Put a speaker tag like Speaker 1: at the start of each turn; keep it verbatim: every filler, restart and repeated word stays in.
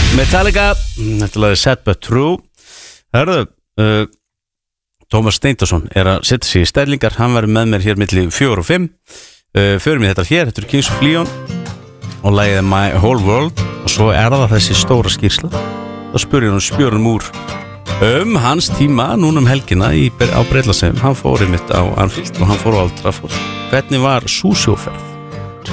Speaker 1: Metallica, þetta lagði Sad But True. Hörðu, uh, Tómas Steindorsson er að setja sig í stellingar. Hann verður með mér hér milli fjögur og fimm. uh, Förum við þetta hér, þetta er Kings of Leon og lagið My Whole World. Og svo er það þessi stóra skýrsla. Þá spyr ég hann spjörnum úr um hans tíma núna um helgina í, á Breiðlandseyjum. Hann fór í mitt á Anfield og hann fór á Old Trafford. Hvernig var sú sjóferð?